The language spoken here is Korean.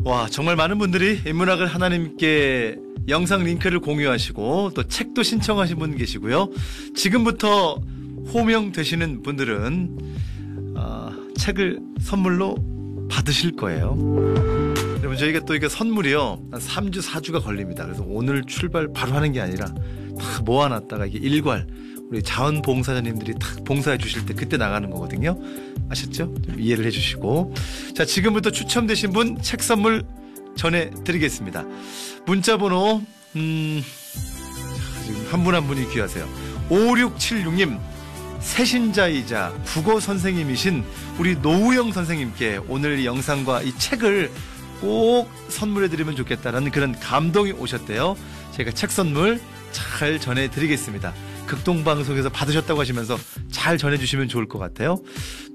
와, 정말 많은 분들이 인문학을 하나님께 영상 링크를 공유하시고 또 책도 신청하신 분 계시고요. 지금부터 호명되시는 분들은 책을 선물로 받으실 거예요. 여러분, 저희가 또 이게 선물이요, 한 3주 4주가 걸립니다. 그래서 오늘 출발 바로 하는 게 아니라 다 모아놨다가 이게 일괄 우리 자원봉사자님들이 딱 봉사해 주실 때 그때 나가는 거거든요. 아셨죠? 좀 이해를 해주시고. 자, 지금부터 추첨되신 분 책 선물 전해드리겠습니다. 문자번호 지금 한 분 한 분이 귀하세요. 5676님, 새신자이자 국어 선생님이신 우리 노우영 선생님께 오늘 이 영상과 이 책을 꼭 선물해드리면 좋겠다라는 그런 감동이 오셨대요. 제가 책 선물 잘 전해드리겠습니다. 극동방송에서 받으셨다고 하시면서 잘 전해주시면 좋을 것 같아요.